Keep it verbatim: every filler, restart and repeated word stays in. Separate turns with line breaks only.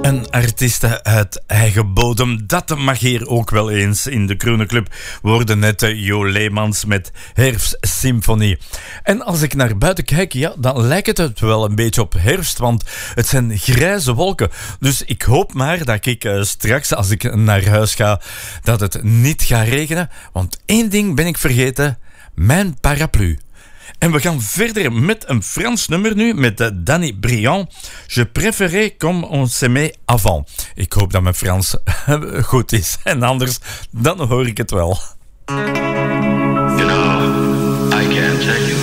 Een artiest uit eigen bodem, dat mag hier ook wel eens in de Kroene Club. We hoorden net Jo Leemans met Herfstsymfonie. En als ik naar buiten kijk, ja, dan lijkt het wel een beetje op herfst, want het zijn grijze wolken. Dus ik hoop maar dat ik uh, straks, als ik naar huis ga, dat het niet gaat regenen. Want één ding ben ik vergeten, mijn paraplu. En we gaan verder met een Frans nummer nu, met uh, Danny Briand. Je préférais comme on s'aimait avant. Ik hoop dat mijn Frans goed is. En anders, dan hoor ik het wel.
You know, I can't tell you